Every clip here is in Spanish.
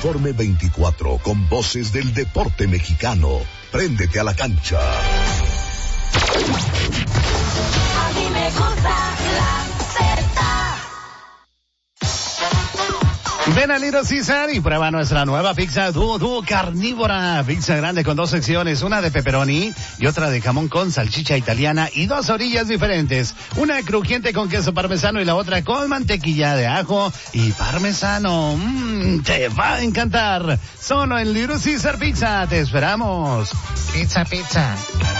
Informe 24 con voces del deporte mexicano. Préndete a la cancha. A mí me gusta la Ven a Little Caesar y prueba nuestra nueva pizza Dúo carnívora. Pizza grande con 2 secciones, una de pepperoni y otra de jamón con salchicha italiana y 2 orillas diferentes. Una crujiente con queso parmesano y la otra con mantequilla de ajo y parmesano. Te va a encantar. Solo en Little Caesar Pizza. Te esperamos. Pizza.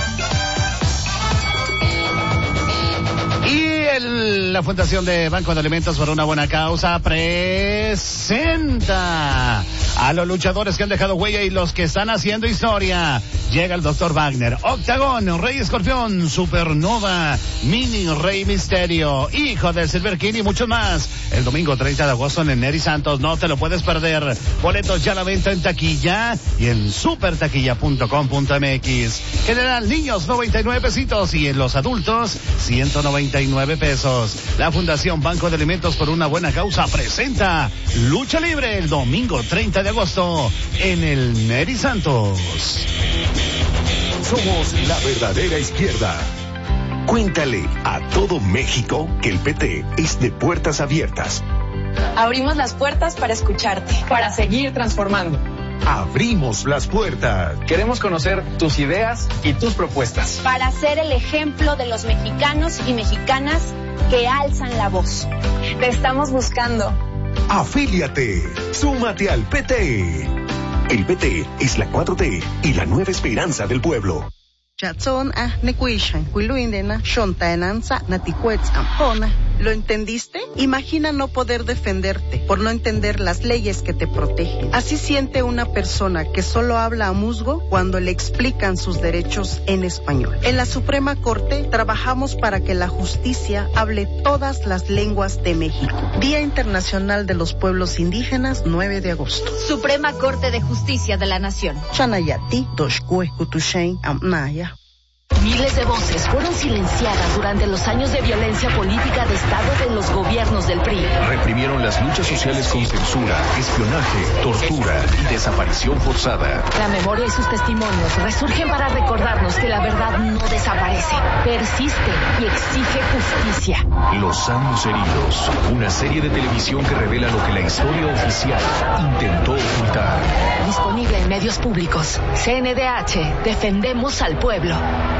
Y la Fundación de Banco de Alimentos por una Buena Causa presenta a los luchadores que han dejado huella y los que están haciendo historia. Llega el Dr. Wagner, Octagón, Rey Escorpión, Supernova, Mini Rey Misterio, Hijo del Silver King y muchos más. El domingo 30 de agosto en el Neri Santos, no te lo puedes perder. Boletos ya a la venta en taquilla y en supertaquilla.com.mx. General niños 99 pesitos y en los adultos 199 pesos. La Fundación Banco de Alimentos por una Buena Causa presenta Lucha Libre el domingo 30 de agosto en el Neri Santos. Somos la verdadera izquierda. Cuéntale a todo México que el PT es de puertas abiertas. Abrimos las puertas para escucharte, para seguir transformando. Abrimos las puertas. Queremos conocer tus ideas y tus propuestas. Para ser el ejemplo de los mexicanos y mexicanas que alzan la voz. Te estamos buscando. Afíliate. Súmate al PT. El PT es la 4T y la nueva esperanza del pueblo. ¿Lo entendiste? Imagina no poder defenderte por no entender las leyes que te protegen. Así siente una persona que solo habla a musgo cuando le explican sus derechos en español. En la Suprema Corte trabajamos para que la justicia hable todas las lenguas de México. Día Internacional de los Pueblos Indígenas, 9 de agosto. Suprema Corte de Justicia de la Nación. Chanayati, Doshkue, Kutushain, Amnaya. Miles de voces fueron silenciadas durante los años de violencia política de Estado de los gobiernos del PRI. Reprimieron las luchas sociales con censura, espionaje, tortura y desaparición forzada. La memoria y sus testimonios resurgen para recordarnos que la verdad no desaparece, persiste y exige justicia. Los años heridos, una serie de televisión que revela lo que la historia oficial intentó ocultar. Disponible en medios públicos. CNDH, defendemos al pueblo.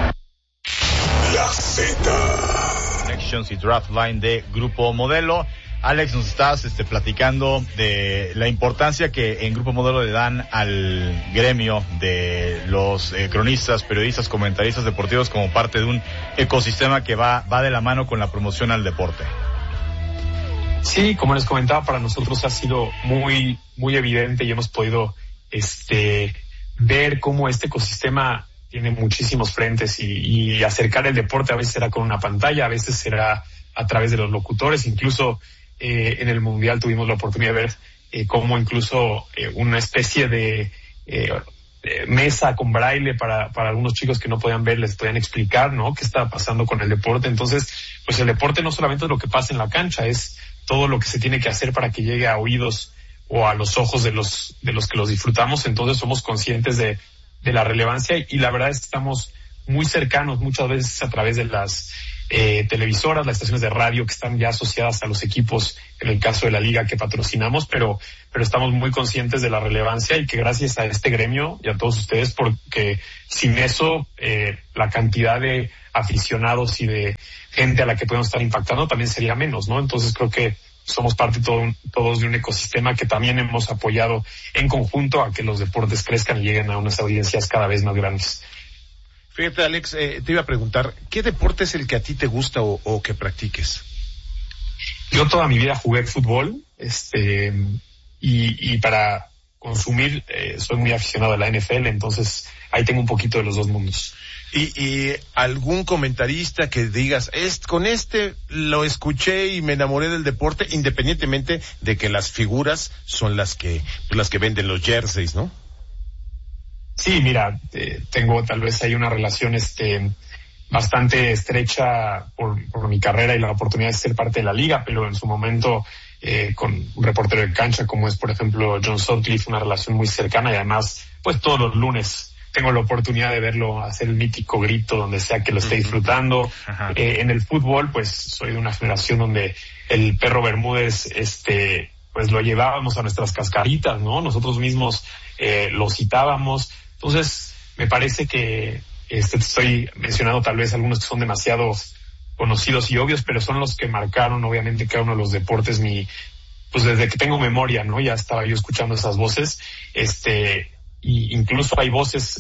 La Z. Connections y Draft Line de Grupo Modelo. Alex, nos estás platicando de la importancia que en Grupo Modelo le dan al gremio de los cronistas, periodistas, comentaristas deportivos como parte de un ecosistema que va de la mano con la promoción al deporte. Sí, como les comentaba, para nosotros ha sido muy, muy evidente y hemos podido ver cómo este ecosistema tiene muchísimos frentes y acercar el deporte a veces será con una pantalla, a veces será a través de los locutores, incluso en el Mundial tuvimos la oportunidad de ver cómo incluso una especie de mesa con braille para algunos chicos que no podían ver, les podían explicar, ¿no?, qué estaba pasando con el deporte. Entonces, pues el deporte no solamente es lo que pasa en la cancha, es todo lo que se tiene que hacer para que llegue a oídos o a los ojos de los que los disfrutamos. Entonces somos conscientes de la relevancia y la verdad es que estamos muy cercanos muchas veces a través de las televisoras, las estaciones de radio que están ya asociadas a los equipos, en el caso de la liga que patrocinamos, pero estamos muy conscientes de la relevancia y que gracias a este gremio y a todos ustedes, porque sin eso la cantidad de aficionados y de gente a la que podemos estar impactando también sería menos, ¿no? Entonces creo que somos parte todos de un ecosistema que también hemos apoyado en conjunto a que los deportes crezcan y lleguen a unas audiencias cada vez más grandes. Fíjate, Alex, te iba a preguntar, ¿qué deporte es el que a ti te gusta o que practiques? Yo toda mi vida jugué fútbol, y para consumir soy muy aficionado a la NFL, entonces ahí tengo un poquito de los dos mundos. ¿Y algún comentarista que digas, con este lo escuché y me enamoré del deporte, independientemente de que las figuras son las que venden los jerseys, ¿no? Sí, mira, tengo tal vez ahí una relación bastante estrecha por mi carrera y la oportunidad de ser parte de la liga, pero en su momento con un reportero de cancha como es, por ejemplo, John Sutcliffe, una relación muy cercana, y además, pues todos los lunes tengo la oportunidad de verlo hacer el mítico grito donde sea que lo esté disfrutando. En el fútbol, pues soy de una generación donde el Perro Bermúdez, pues lo llevábamos a nuestras cascaritas, ¿no? Nosotros mismos lo citábamos. Entonces, me parece que estoy mencionando tal vez algunos que son demasiado conocidos y obvios, pero son los que marcaron obviamente cada uno de los deportes pues desde que tengo memoria, ¿no? Ya estaba yo escuchando esas voces, y incluso hay voces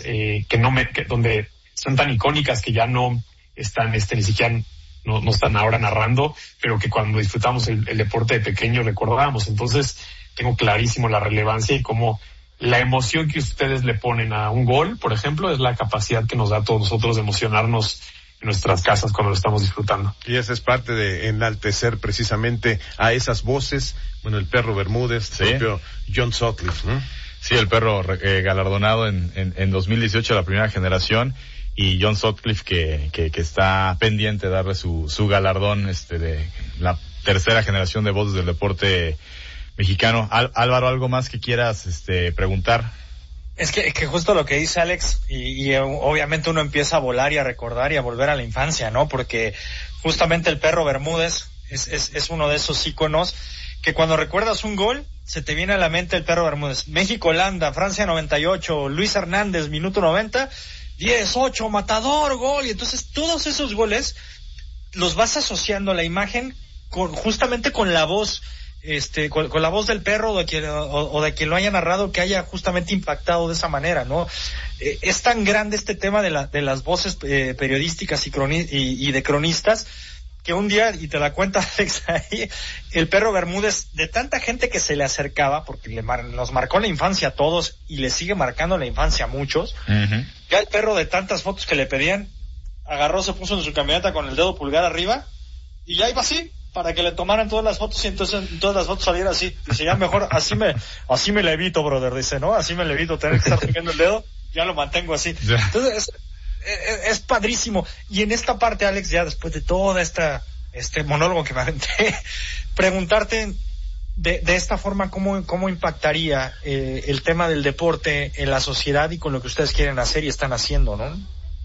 donde son tan icónicas que ya no están ni siquiera no están ahora narrando, pero que cuando disfrutamos el deporte de pequeño recordábamos. Entonces tengo clarísimo la relevancia y cómo la emoción que ustedes le ponen a un gol, por ejemplo, es la capacidad que nos da a todos nosotros de emocionarnos en nuestras casas cuando lo estamos disfrutando. Y esa es parte de enaltecer precisamente a esas voces. Bueno, el Perro Bermúdez, el propio John Sutcliffe, ¿no? Sí, el Perro galardonado en 2018 la primera generación, y John Sutcliffe que está pendiente de darle su galardón de la tercera generación de voces del deporte mexicano. Álvaro, ¿algo más que quieras preguntar? Es que justo lo que dice Alex, y obviamente uno empieza a volar y a recordar y a volver a la infancia, ¿no? Porque justamente el Perro Bermúdez es uno de esos íconos que cuando recuerdas un gol, se te viene a la mente el Perro Bermúdez. México-Holanda, Francia 98, Luis Hernández, minuto 90, 10-8, matador, gol. Y entonces todos esos goles los vas asociando a la imagen justamente con la voz, con la voz del perro o de quien lo haya narrado, que haya justamente impactado de esa manera, ¿no? Es tan grande este tema de las voces periodísticas y de cronistas, que un día, y te la cuenta Alex ahí, el Perro Bermúdez, de tanta gente que se le acercaba, porque nos marcó la infancia a todos y le sigue marcando la infancia a muchos, ya el perro, de tantas fotos que le pedían, agarró, se puso en su camioneta con el dedo pulgar arriba y ya iba así, para que le tomaran todas las fotos, y entonces en todas las fotos saliera así. Dice, ya mejor así me le evito, brother, dice, ¿no? Así me le evito tener que estar subiendo el dedo, ya lo mantengo así. Entonces es padrísimo. Y en esta parte, Alex, ya después de toda este monólogo que me aventé, preguntarte de esta forma cómo impactaría el tema del deporte en la sociedad y con lo que ustedes quieren hacer y están haciendo, ¿no?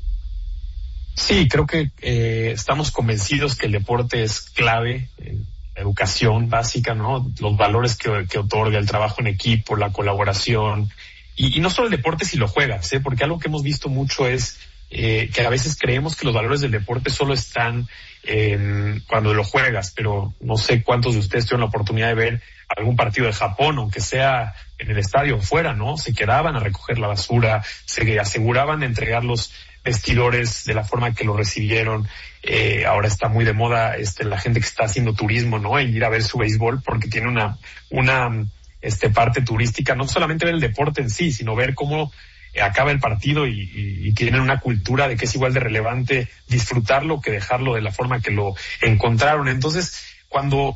Sí, creo que estamos convencidos que el deporte es clave en la educación básica, ¿no? Los valores que otorga el trabajo en equipo, la colaboración, y no solo el deporte si lo juegas, porque algo que hemos visto mucho es que a veces creemos que los valores del deporte solo están cuando lo juegas, pero no sé cuántos de ustedes tuvieron la oportunidad de ver algún partido de Japón, aunque sea en el estadio o fuera, ¿no? Se quedaban a recoger la basura, se aseguraban de entregar los vestidores de la forma que lo recibieron. Ahora está muy de moda la gente que está haciendo turismo, ¿no? Y ir a ver su béisbol porque tiene una parte turística, no solamente ver el deporte en sí, sino ver cómo acaba el partido y tienen una cultura de que es igual de relevante disfrutarlo que dejarlo de la forma que lo encontraron. Entonces, cuando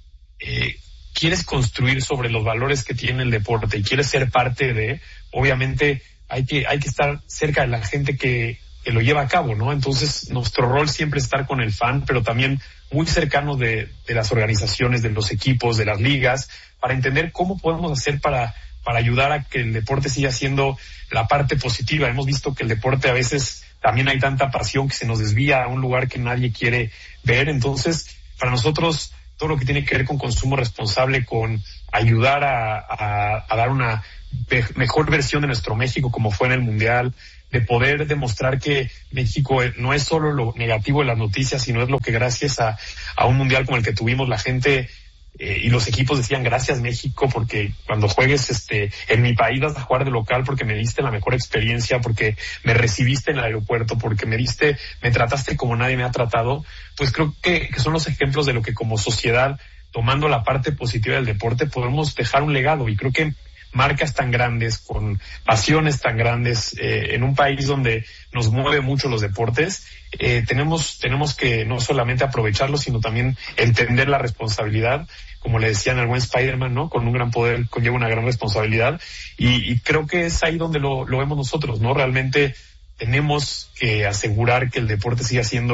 quieres construir sobre los valores que tiene el deporte y quieres ser parte de, obviamente hay que estar cerca de la gente que lo lleva a cabo, ¿no? Entonces, nuestro rol siempre es estar con el fan, pero también muy cercanos de las organizaciones, de los equipos, de las ligas, para entender cómo podemos hacer para ayudar a que el deporte siga siendo la parte positiva. Hemos visto que el deporte a veces también hay tanta pasión que se nos desvía a un lugar que nadie quiere ver. Entonces, para nosotros, todo lo que tiene que ver con consumo responsable, con ayudar a dar una mejor versión de nuestro México como fue en el Mundial, de poder demostrar que México no es solo lo negativo de las noticias, sino es lo que gracias a un Mundial como el que tuvimos, la gente y los equipos decían gracias México, porque cuando juegues en mi país vas a jugar de local porque me diste la mejor experiencia, porque me recibiste en el aeropuerto, porque me trataste como nadie me ha tratado. Pues creo que son los ejemplos de lo que como sociedad, tomando la parte positiva del deporte, podemos dejar un legado. Y creo que marcas tan grandes, con pasiones tan grandes, en un país donde nos mueve mucho los deportes, tenemos que no solamente aprovecharlo, sino también entender la responsabilidad, como le decían al buen Spider-Man, ¿no? Con un gran poder conlleva una gran responsabilidad, y creo que es ahí donde lo vemos nosotros, ¿no? Realmente tenemos que asegurar que el deporte siga siendo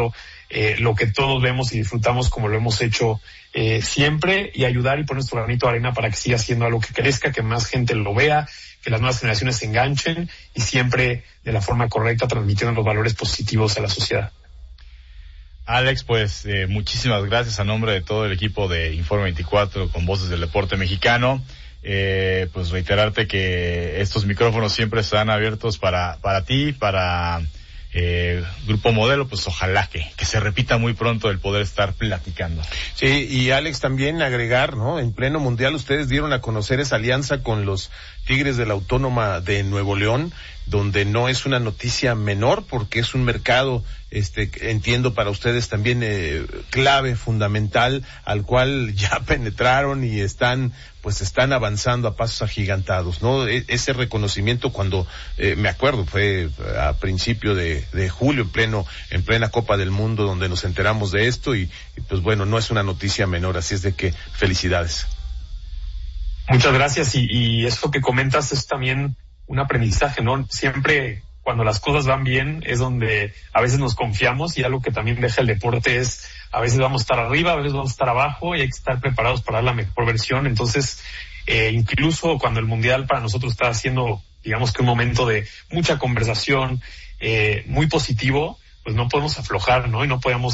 lo que todos vemos y disfrutamos como lo hemos hecho siempre, y ayudar y poner nuestro granito de arena para que siga siendo algo que crezca, que más gente lo vea, que las nuevas generaciones se enganchen y siempre de la forma correcta, transmitiendo los valores positivos a la sociedad. Alex, pues muchísimas gracias a nombre de todo el equipo de Informe 24 con Voces del Deporte Mexicano. Pues reiterarte que estos micrófonos siempre están abiertos para ti, para Grupo Modelo, pues ojalá que se repita muy pronto el poder estar platicando. Sí, y Alex, también agregar, ¿no? En pleno mundial ustedes dieron a conocer esa alianza con los Tigres de la Autónoma de Nuevo León, donde no es una noticia menor porque es un mercado, entiendo para ustedes también clave, fundamental, al cual ya penetraron y están avanzando a pasos agigantados, ¿no? Ese reconocimiento cuando, me acuerdo, fue a principio de julio, en plena Copa del Mundo, donde nos enteramos de esto y pues bueno, no es una noticia menor, así es de que felicidades. Muchas gracias, y eso que comentas es también un aprendizaje, ¿no? Siempre cuando las cosas van bien es donde a veces nos confiamos, y algo que también deja el deporte es a veces vamos a estar arriba, a veces vamos a estar abajo y hay que estar preparados para dar la mejor versión. Entonces, incluso cuando el Mundial para nosotros está siendo, digamos que un momento de mucha conversación, muy positivo, pues no podemos aflojar, ¿no? Y no podemos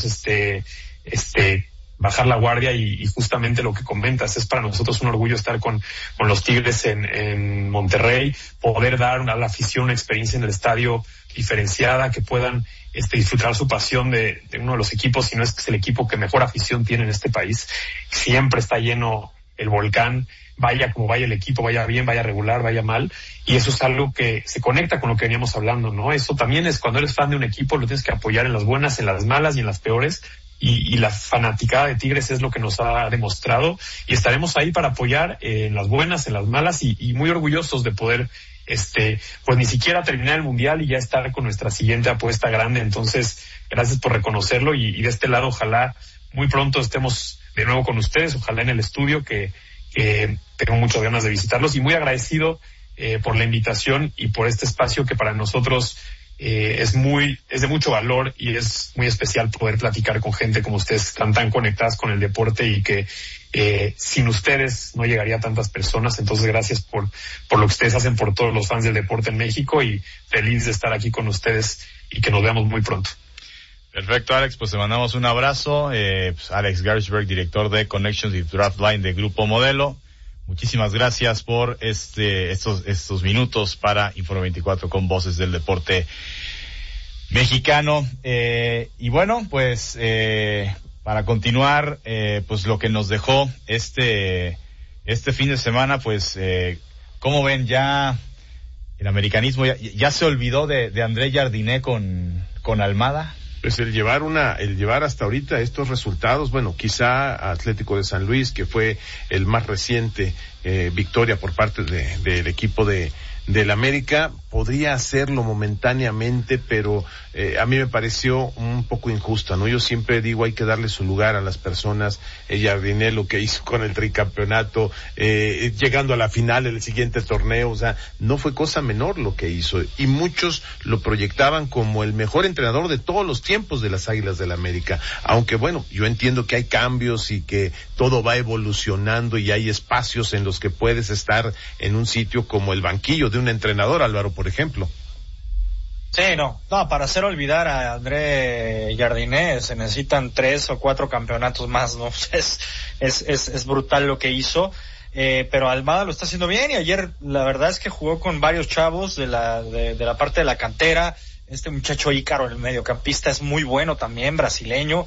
bajar la guardia, y justamente lo que comentas, es para nosotros un orgullo estar con los Tigres en Monterrey, poder dar a la afición una experiencia en el estadio diferenciada, que puedan disfrutar su pasión de uno de los equipos, si no es que es el equipo que mejor afición tiene en este país. Siempre está lleno el Volcán, vaya como vaya el equipo, vaya bien, vaya regular, vaya mal, y eso es algo que se conecta con lo que veníamos hablando, ¿no? Eso también es, cuando eres fan de un equipo, lo tienes que apoyar en las buenas, en las malas y en las peores, y la fanaticada de Tigres es lo que nos ha demostrado, y estaremos ahí para apoyar en las buenas, en las malas, y muy orgullosos de poder pues ni siquiera terminar el Mundial y ya estar con nuestra siguiente apuesta grande. Entonces, gracias por reconocerlo, y de este lado ojalá muy pronto estemos de nuevo con ustedes, ojalá en el estudio, que tengo muchas ganas de visitarlos, y muy agradecido por la invitación y por este espacio que para nosotros es de mucho valor, y es muy especial poder platicar con gente como ustedes, que están tan conectadas con el deporte, y que sin ustedes no llegaría a tantas personas. Entonces, gracias por lo que ustedes hacen por todos los fans del deporte en México, y feliz de estar aquí con ustedes y que nos veamos muy pronto. Perfecto, Alex, pues te mandamos un abrazo. Pues Alex Gershberg, director de Connections y Draft Line de Grupo Modelo. Muchísimas gracias por estos minutos para Informe 24 con Voces del Deporte Mexicano. Y bueno, pues para continuar, pues lo que nos dejó este fin de semana, pues ¿cómo ven? Ya el americanismo ya se olvidó de André Jardiné con Almada. Pues el llevar hasta ahorita estos resultados, bueno, quizá Atlético de San Luis, que fue el más reciente victoria por parte del equipo del América, podría hacerlo momentáneamente, pero a mí me pareció un poco injusta, ¿no? Yo siempre digo, hay que darle su lugar a las personas. Jardiné, lo que hizo con el tricampeonato, llegando a la final del siguiente torneo, o sea, no fue cosa menor lo que hizo, y muchos lo proyectaban como el mejor entrenador de todos los tiempos de las Águilas del América, aunque bueno, yo entiendo que hay cambios y que todo va evolucionando y hay espacios en los que puedes estar en un sitio como el banquillo de un entrenador, Álvaro, por ejemplo. Sí, no, para hacer olvidar a André Jardiné se necesitan 3 o 4 campeonatos más, ¿no? Es brutal lo que hizo, pero Almada lo está haciendo bien, y ayer la verdad es que jugó con varios chavos de la parte de la cantera. Este muchacho Ícaro, el mediocampista, es muy bueno también, brasileño,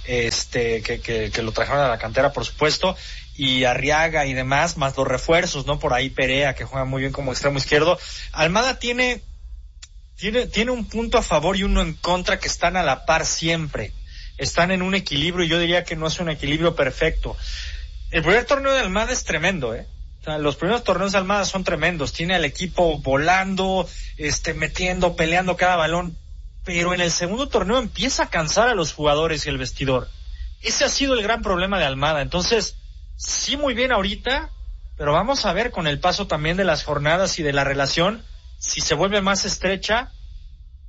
que lo trajeron a la cantera, por supuesto, y Arriaga y demás, más los refuerzos, ¿no? Por ahí Perea, que juega muy bien como extremo izquierdo. Almada tiene un punto a favor y uno en contra, que están a la par siempre. Están en un equilibrio, y yo diría que no es un equilibrio perfecto. El primer torneo de Almada es tremendo, O sea, los primeros torneos de Almada son tremendos. Tiene al equipo volando, metiendo, peleando cada balón. Pero en el segundo torneo empieza a cansar a los jugadores y el vestidor. Ese ha sido el gran problema de Almada. Entonces, sí, muy bien ahorita, pero vamos a ver con el paso también de las jornadas y de la relación, si se vuelve más estrecha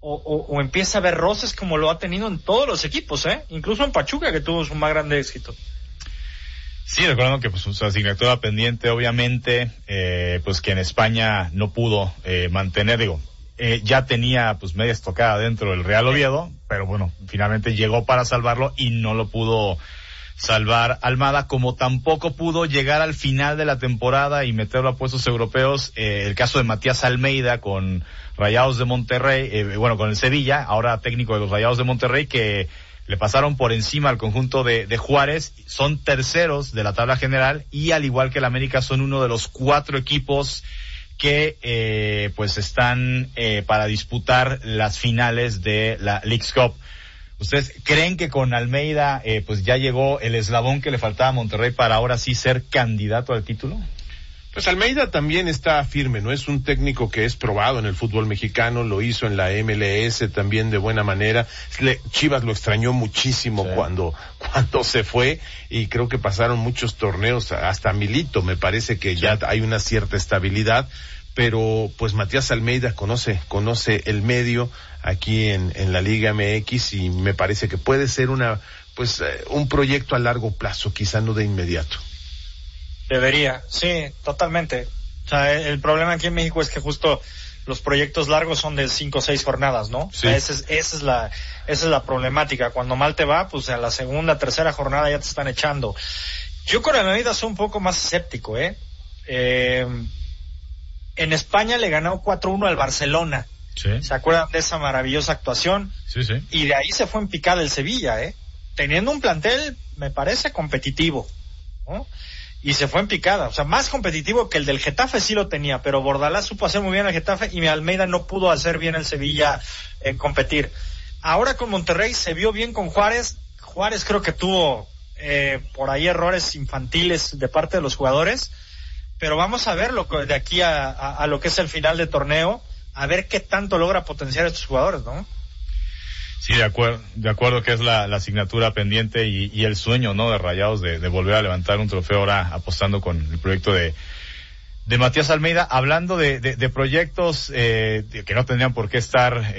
o empieza a haber roces como lo ha tenido en todos los equipos, incluso en Pachuca, que tuvo su más grande éxito. Sí, recordando que pues su asignatura pendiente, obviamente, pues que en España no pudo mantener, ya tenía pues media estocada dentro del Real Oviedo, pero bueno, finalmente llegó para salvarlo y no lo pudo salvar Almada, como tampoco pudo llegar al final de la temporada y meterlo a puestos europeos, el caso de Matías Almeida con Rayados de Monterrey, con el Sevilla, ahora técnico de los Rayados de Monterrey, que le pasaron por encima al conjunto de Juárez, son terceros de la tabla general y al igual que el América son uno de los 4 equipos que pues están para disputar las finales de la Leagues Cup. ¿Ustedes creen que con Almeida pues ya llegó el eslabón que le faltaba a Monterrey para ahora sí ser candidato al título? Pues Almeida también está firme, ¿no? Es un técnico que es probado en el fútbol mexicano, lo hizo en la MLS también de buena manera. Chivas lo extrañó muchísimo cuando se fue y creo que pasaron muchos torneos, hasta Milito me parece que ya hay una cierta estabilidad, pero pues Matías Almeida conoce el medio aquí en la Liga MX y me parece que puede ser un proyecto a largo plazo, quizá no de inmediato. Debería, sí, totalmente. O sea, el problema aquí en México es que justo los proyectos largos son de 5 o 6 jornadas, ¿no? Sí. O sea, esa es la problemática. Cuando mal te va, pues a la segunda, tercera jornada ya te están echando. Yo con Almeida soy un poco más escéptico, En España le ganó 4-1 al Barcelona. Sí. ¿Se acuerdan de esa maravillosa actuación? Sí, sí. Y de ahí se fue en picada el Sevilla, teniendo un plantel, me parece, competitivo, ¿no? Y se fue en picada, o sea, más competitivo que el del Getafe sí lo tenía, pero Bordalás supo hacer muy bien el Getafe y Almeida no pudo hacer bien el Sevilla competir. Ahora con Monterrey se vio bien con Juárez. Juárez creo que tuvo por ahí errores infantiles de parte de los jugadores, pero vamos a verlo de aquí a lo que es el final de torneo, a ver qué tanto logra potenciar a estos jugadores, ¿no? Sí, de acuerdo que es la asignatura pendiente y el sueño, ¿no? De Rayados de volver a levantar un trofeo ahora apostando con el proyecto de Matías Almeida. Hablando de proyectos que no tendrían por qué estar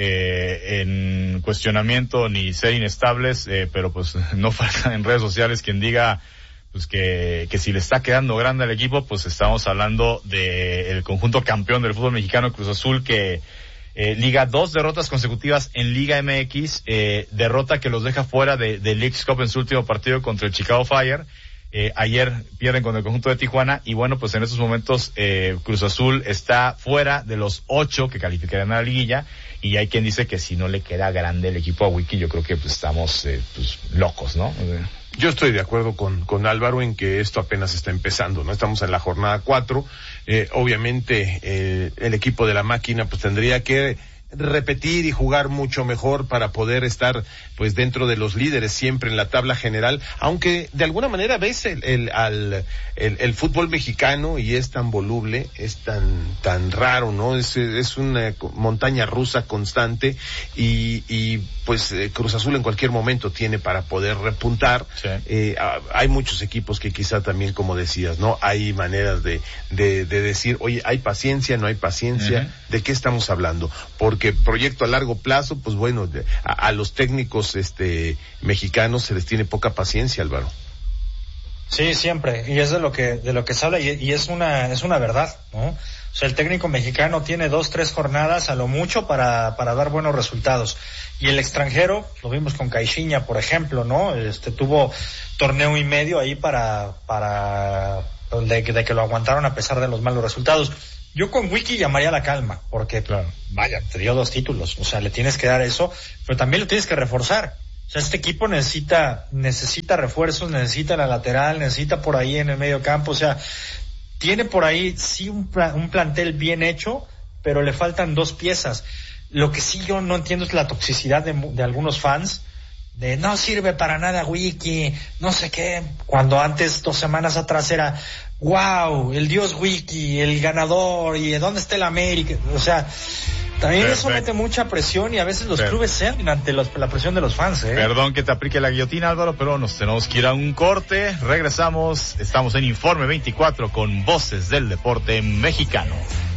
en cuestionamiento ni ser inestables, pero pues no falta en redes sociales quien diga pues que si le está quedando grande al equipo, pues estamos hablando de el conjunto campeón del fútbol mexicano, Cruz Azul, que liga 2 derrotas consecutivas en Liga MX, derrota que los deja fuera de Leagues Cup en su último partido contra el Chicago Fire. Ayer pierden con el conjunto de Tijuana y bueno, pues en estos momentos Cruz Azul está fuera de los 8 que calificarán a la liguilla y hay quien dice que si no le queda grande el equipo a Wiki, yo creo que pues estamos locos, ¿no? Yo estoy de acuerdo con Álvaro en que esto apenas está empezando, ¿no? Estamos en la jornada 4, obviamente el equipo de la máquina pues tendría que repetir y jugar mucho mejor para poder estar pues dentro de los líderes siempre en la tabla general, aunque de alguna manera ves el fútbol mexicano y es tan voluble, es tan raro, ¿no? Es una montaña rusa constante y pues Cruz Azul en cualquier momento tiene para poder repuntar. Sí. Hay muchos equipos que quizá también, como decías, ¿no? Hay maneras de decir, oye, hay paciencia, no hay paciencia, ¿de qué estamos hablando? Porque proyecto a largo plazo, pues bueno, a los técnicos mexicanos se les tiene poca paciencia, Álvaro. Sí, siempre, y es de lo que se habla y es una verdad, ¿no? O sea, el técnico mexicano tiene 2-3 jornadas a lo mucho para dar buenos resultados. Y el extranjero, lo vimos con Caixinha, por ejemplo, ¿no? Tuvo torneo y medio ahí de que lo aguantaron a pesar de los malos resultados. Yo con Wiki llamaría la calma, porque, claro, vaya, te dio 2 títulos, o sea, le tienes que dar eso, pero también lo tienes que reforzar. O sea, este equipo necesita refuerzos, necesita la lateral, necesita por ahí en el medio campo, o sea, tiene por ahí sí un plantel bien hecho, pero le faltan 2 piezas. Lo que sí yo no entiendo es la toxicidad de algunos fans, de no sirve para nada Wiki, no sé qué, cuando antes, 2 semanas atrás era, wow, el dios Wiki, el ganador, y ¿dónde está el América? O sea, también eso mete mucha presión y a veces los clubes ceden ante la presión de los fans, Perdón que te aplique la guillotina, Álvaro, pero nos tenemos que ir a un corte. Regresamos, estamos en Informe 24 con Voces del Deporte Mexicano.